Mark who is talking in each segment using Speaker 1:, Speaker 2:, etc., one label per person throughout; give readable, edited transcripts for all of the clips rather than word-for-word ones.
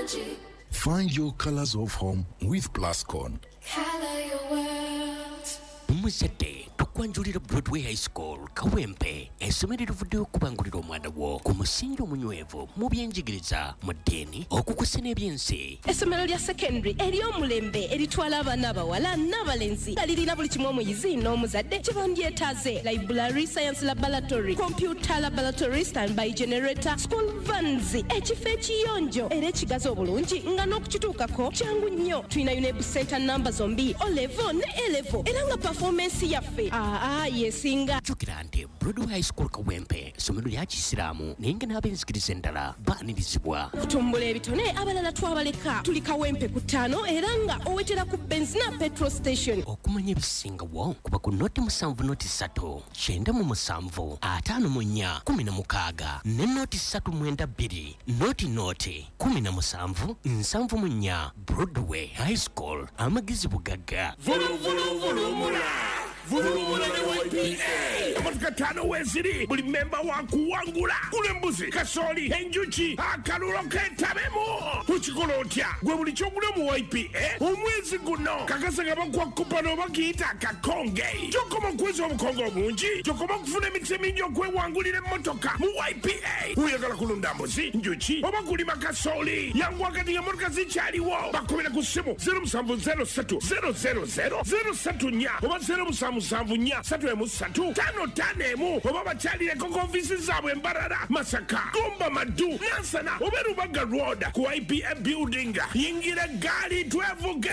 Speaker 1: Magic.
Speaker 2: Find your colors of home with Plascon.
Speaker 1: Color your world.
Speaker 3: Muzete tukwanjulira Broadway High School Kawempe esomero livuddeyo okubangulira omwana wo ku musingi omunywevu mu byenjigiriza mu ddiini okukusena ebyensi.
Speaker 4: Essomero lya secondary ery'omulembe eritwala abaana abawala n'abalenzi nga lirina buli kimu omuyizi n'omuzadde kye bandyetaaze: library, science laboratory, computer laboratory, standby generator, school vans, ekifo ekiyonjo era ekigazi obulungi nga n'okukituukako kyangu nnyo. Tulina UNEB center namba zombi O-level ne A-level era nga performance yaffe yesinga.
Speaker 3: Jjukira nti Broadway High School Kawempe essomero lya Kisiraamu naye nga n'ab'enzikiriza endala baanirizibwa.
Speaker 4: Okutumbula ebitone abalala twabaleka. Tuli Kawempe ku 5 era nga owetera ku benzina petrol station.
Speaker 3: Okumanya ebisingawo kuba ku noti 7 noti 3 97 54 16 ne noti 392 noti 17 74 Broadway High School amagizi bugagga.
Speaker 5: Vulumula ne YPA amatuka 5 weziri buli memba wakuwangula kulembuzi kasoli enjuki akalulo ketabemo tukikola otya gwe buli kyogula mu YPA omwezi guno kakasa nga bakwakupa n'oba kiyita akakonge kyokoma okweza obukonge obungi kyokoma okufuna emikisa emingi okwewangulira emmotoka mu YPA. Oyagala kulunda mbuzi njuki oba kulima kasoli yangu wakati ng'emmotoka zikyaliwo bakomera ku ssimu 0703 000 034 oba 0774 oba bakyalireko ku ofiisi zaabwe Mbarara, Masaka, Gomba, Madu, Nansana oba Rubaga Road ku IPA building. Yingira gaali twevuge.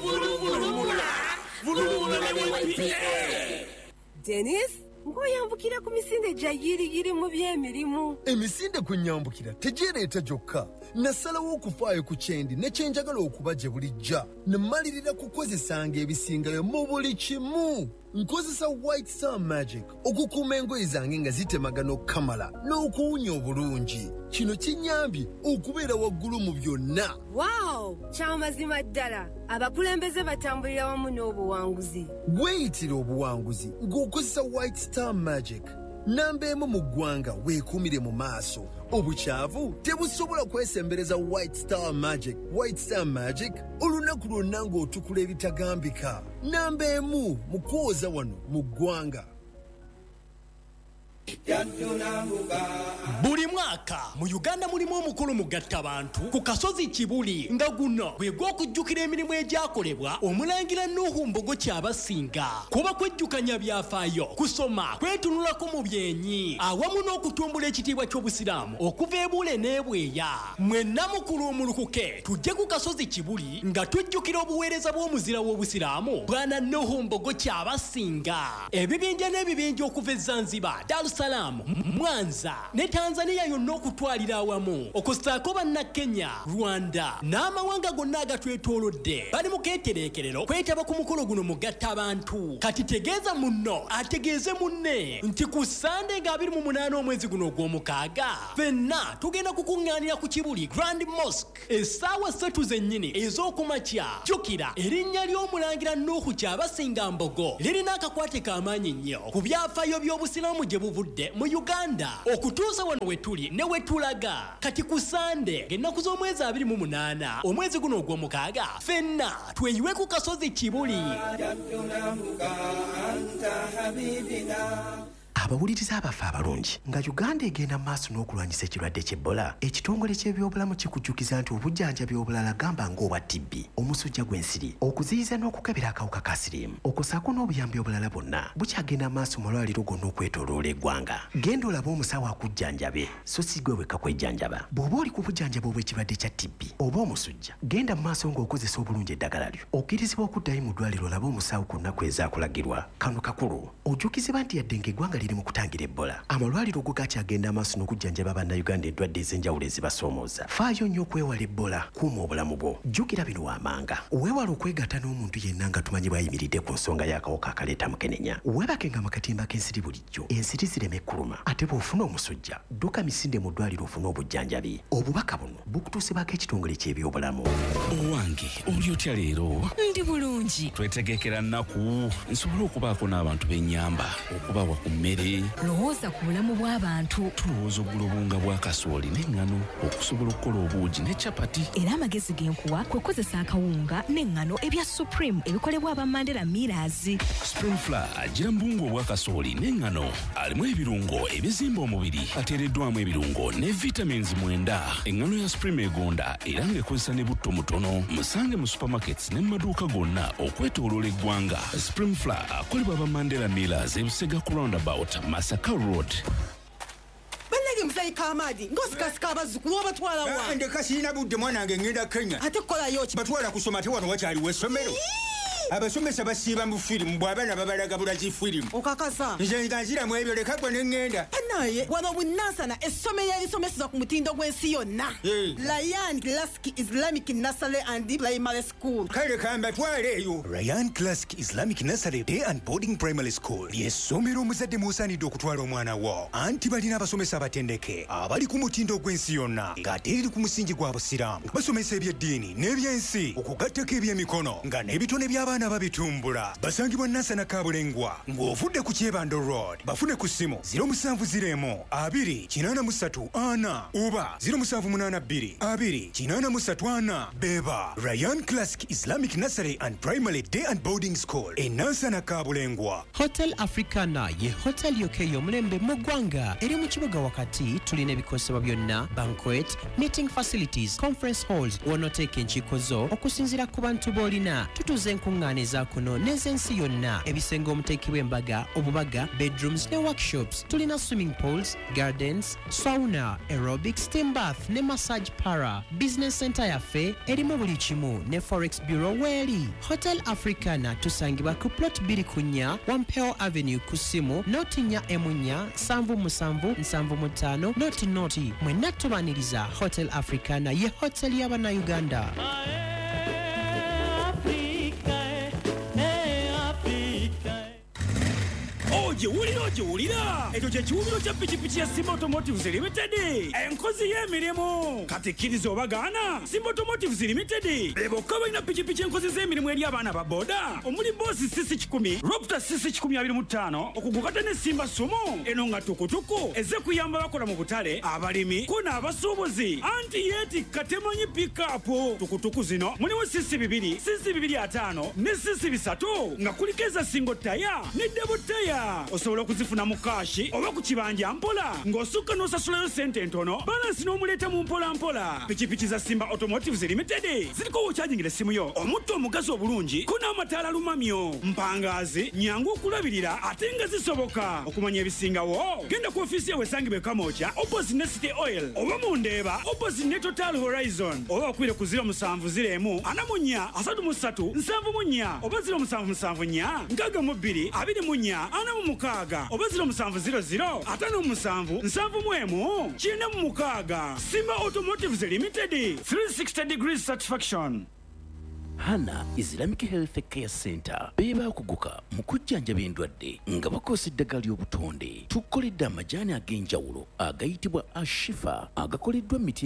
Speaker 5: Vulumula ne YPA.
Speaker 6: Dennis, ngoyambukira ku misinde gya yiri mu by'emirimu.
Speaker 7: Emisinde kunyambukira tegireeta gyokka. Nasalawo okufaayo ku kyendi ne kyenjagala okuba gye bulijja. Nemalirira kukozesanga ebisingayo mu buli kimu. Nkozesa White Star Magic okukuuma engoye zange nga zitemagana okukamala n'okuwunya obulungi. Kino kinyambye okubeera waggulu mu byonna.
Speaker 6: Wow, kyamazima ddala. Abakulembeze batambulira wamu n'obuwanguzi.
Speaker 7: Weeyitira obuwanguzi ng'okozesa White Star Magic. Namba emu mu ggwanga weekuumire mu maaso. Obukyavu tebusobola kwesembereza White Star Magic. White Star Magic olunaku lwonna ng'otukula ebitagambika. Namba emu mu kwoza wano mu ggwanga.
Speaker 8: Buli mwaka mu Uganda mulimu omukulu mugatta bantu ku kasozi Kibuli nga guno gwe gw'okujjukira emirimu egyakolebwa omulangira Nuhu Mbogo Kyabasinga. Kuba kwejjukanya byafaayo, kusoma, kwetunulako mu byenyi awamu n'okutumbula ekitiibwa ky'Obusiraamu okuva e Bule n'Ebweya. Mwenna mukulu omulukuke tujje ku kasozi Kibuli nga tujjukira obuweereza bw'omuzira w'Obusiraamu Bwana Nuhu Mbogo Kyabasinga. Ebibinja n'ebibinja okuva e Zanzibar, Dar es Salaam, Mwanza ne Tanzania yonna okutwalira awamu okusaako banna Kenya, Rwanda n'amawanga gonna agatwetoolodde bali mu keetereekerero kwetaba ku mukolo guno mugatta abantu. Kati tegeeza munno ategeeze munne nti ku Sande nga 28 omwezi guno ogw'omukaaga ffenna tugenda kukuŋŋaanira ku Kibuli Grand Mosque essaawa 3 zennyini ez'okumakya. Jjukira erinnya ly'omulangira Nuhu Kyabasinga Mbogo lirina akakwate k'amaanyi nnyo ku byafaayo by'Obusiraamu gye buvudde mu Uganda okutuusa wano wetuli ne wetulaga. Kati ku Sande ng'ennaku z'omwezi 28 omwezi guno ogw'omukaaga ffenna tweyiwe ku kasozi Kibuli.
Speaker 9: Abawuliriza abafe abalungi nga Uganda egenda maaso n'okulwanyisa ekirwadde ky'Ebola, ekitongole ky'ebyobulamu kikujjukiza nti obujjanjabi obulala gamba ng'obwa TB, omusujja gw'ensiri, okuziyiza n'okukebera akawuka ka siriimu, okusaako n'obuyambi obulala bwonna bukyagenda maaso mu malwaliro gonna okwetooloola eggwanga. Genda olabe omusawo akujjanjabe so si gwe wekka kwejjanjaba. Bw'oba oli ku bujjanjabi obw'ekirwadde kya TB oba omusujja, genda mu maaso ng'okozesa obulungi eddagala lyo. Okkirizibwa okuddayo mu ddwaliro olabe omusawo ku nnaku ezaakulagirwa. Kano kakulu ojjukizibwa nti yadde ng'eggwanga liri mu kutangira Ebola, amalwaliro go gakyagenda amaaso n'okujjanjaba bannayuganda endwadde ez'enjawulo ezibasoomooza. Faayo nnyo okweewala Ebola, kuuma obulamu bwo. Jjukira bino waamanga. Weewala okwegatta n'omuntu yenna nga tumanyi bw'ayimiridde ku nsonga y'akawuka akaleeta mukenenya. Weebakenga mu katimba k'ensiri bulijjo, ensiri zireme kuluma. Ate bw'ofuna omusujja, dduka misinde mu ddwaliro ofune obujjanjabi. Obubaka buno bukutuusibwako ekitongole ky'ebyobulamu.
Speaker 10: Owange, oli otya leero?
Speaker 11: Ndi bulungi.
Speaker 10: Twetegekera nnaku nsobole okubaako n'abantu b'ennyamba okubawa ku mmere
Speaker 11: lowooza ku bulamu bw'abantu.
Speaker 10: Tulowooza oggula obunga bwa kasooli n'eŋŋano okusobola okukola obuugi ne capati.
Speaker 11: Era amagezi genkuwa kwe kukozesa akawunga n'eŋŋano ebya Supreme ebikolebwa aba Mandela Millers.
Speaker 10: Supreme Flour agira mu buwunga obwa kasooli n'eŋŋano alimu ebirungo ebizimba omubiri ateereddwamu ebirungo ne vitamins 9. Eŋŋano ya Supreme egonda era ng'ekozesa ne butto mutono. Musange mu supermarkets ne mu maduuka gonna okwetooloola eggwanga. Supreme Flour akolebwa aba Mandela Millers ebusega ku roundabout Masaka Road.
Speaker 12: Bannage musayi Kamadi ngosikasika abazzukulu obatwala wa.
Speaker 13: Ndeka sirina budde mwanange ngenda Kenya.
Speaker 12: Ate kukolayo ki?
Speaker 13: Batwala kusoma ate wano wakyaliwo essomero. Abasomesa basiiba mu firimu bw'abaana babalaga bulaki firimu.
Speaker 12: Okakasa.
Speaker 13: Nze nga nziramu ebyo leka gwe ne ŋŋenda.
Speaker 12: Naye wano Bunansana essomero erisomeseza ku mutindo gw'ensi yonna. Ryan Classic Islamic Nursery and Primary School.
Speaker 13: Kale kambatwale eyo.
Speaker 14: Ryan Classic Islamic Nursery Day and Boarding Primary School ly'essomero omuzadde mw'osaanidde okutwala omwana wo. Anti balina abasomesa abatendeke abali ku mutindo gw'ensi yonna ng'ate eri ku musingi gwa busiraamu. Basomesa ebyeddiini n'ebyensi okugattako ebyemikono nga n'ebitone by'abaana babitumbula. Basangibwa Nansana Kabulengwa ng'ovudde ku Kyebando Road. Bafune ku ssimu 0702-883-4 oba 0782-2-834. Beba Ryan Classic Islamic Nursery and Primary Day and Boarding School e Nansana Kabulengwa.
Speaker 3: Hotel Africana ye hotel yoke y'omulembe mu ggwanga eri mu kibuga wakati. Tulina ebikosebwa byonna: banquet, meeting facilities, conference halls, wonooteeka enkiiko zo okusinziira ku bantu b'olina. Tutuuza enkuŋŋaana eza kuno n'ez'ensi yonna, ebisenge omuteekebwa embaga, obubaga, bedrooms ne workshops. Tulina swimming pools, gardens, sauna, aerobics, steam bath ne massage para. Business center yaffe erimu buli kimu ne forex bureau weeri. Hotel Africana tusangibwa ku plot 2 Wampeo Avenue ku ssimu notinya emunya 77775 noti mwenna tubaniriza. Hotel Africana ye hotel y'Abannayuganda.
Speaker 5: Ojewulira ekyo kye kiwumiro kya pikipiki ya Simba Automotives Limited, enkozi y'emirimu. Kati kkiriza obagaana, Simba Automotives Limited bokka balina pikipiki enkozi z'emirimu eri abaana ba boda omuli Boost CC10, Raptor CC1025 okugukata ne Simba Sumo. Eno nga tukutuku eze kuyamba bakola mu butale, abalimi kuna abasuubuzi. Anti yeetikka temanyi pikapu. Tukutuku zino mulimu CC2, CC2.5 ne CC3 nga kuliko eza single taya ne double taya. Osobola okuzifuna mu kashi oba ku kibanja mpola ng'osukka n'osasulayo sente entono, balansi n'omuleeta mu mpola mpola. Pikipiki za Simba Automotives Limited ziriko wokyajingira essimu yo, omutto omugazi obulungi ko n'amataala lumamyo, mpangaazi, nyangu okulabirira ate nga zisoboka. Okumanya ebisingawo genda ku ofiisi yawe esangibwa e Kamooja opposite ne City Oil, oba mu Ndeeba opposite ne Total Horizon, oba okwire ku 0741-43-74 oba 0774-62-24 oba 0700-57-74 Simba Automotives Limited, 360 degrees satisfaction.
Speaker 10: Hana Islamic Health Care Center beba kuguka mu kujjanjaba endwadde nga bakozesa eddagala ly'obutonde. Tukoledde amajaani ag'enjawulo agayitibwa Ashifa agakoleddwa miti